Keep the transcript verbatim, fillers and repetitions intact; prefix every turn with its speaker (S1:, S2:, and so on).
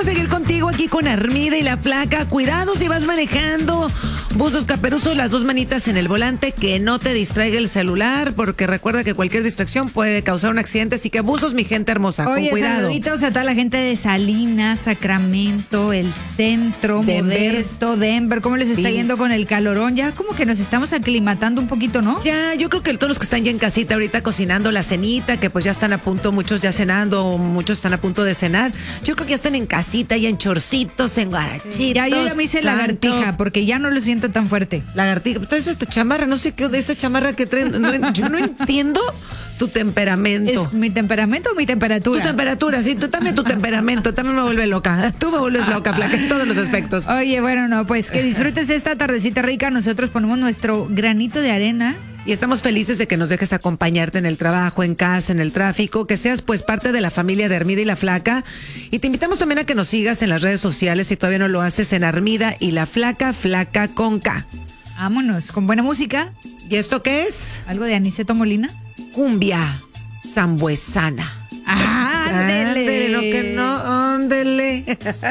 S1: seguir contigo aquí con Armida y la Flaca. Cuidado si vas manejando. Buzos, caperuzos, las dos manitas en el volante, que no te distraiga el celular, porque recuerda que cualquier distracción puede causar un accidente, así que buzos, mi gente hermosa,
S2: Oye,
S1: con cuidado.
S2: saluditos a toda la gente de Salinas, Sacramento, el centro,
S1: Denver.
S2: Modesto, Denver. ¿Cómo les está
S1: Sí.
S2: yendo con el calorón? Ya como que nos estamos aclimatando un poquito, ¿no?
S1: Ya, yo creo que todos los que están ya en casita ahorita cocinando la cenita, que pues ya están a punto, muchos ya cenando, muchos están a punto de cenar. Yo creo que ya están en casita, ya en chorcitos, en guarachitos.
S2: Ya yo ya me hice
S1: tanto.
S2: lagartija, porque ya no lo siento tan fuerte.
S1: Lagartija, traes esta chamarra, no sé qué de esa chamarra que traes. No, yo no entiendo tu temperamento.
S2: ¿Es mi temperamento o mi temperatura?
S1: Tu temperatura, sí, tú también tu temperamento, también me vuelve loca. Tú me vuelves loca, Flaca, en todos los aspectos.
S2: Oye, bueno, no, pues que disfrutes de esta tardecita rica. Nosotros ponemos nuestro granito de arena.
S1: Y estamos felices de que nos dejes acompañarte en el trabajo, en casa, en el tráfico, que seas pues parte de la familia de Armida y la Flaca. Y te invitamos también a que nos sigas en las redes sociales, si todavía no lo haces, en Armida y la Flaca, Flaca con K.
S2: Vámonos, con buena música.
S1: ¿Y esto qué es?
S2: Algo de Aniceto Molina.
S1: Cumbia zambuesana.
S2: ¡Ándele!
S1: Ándele, no que no, ándele.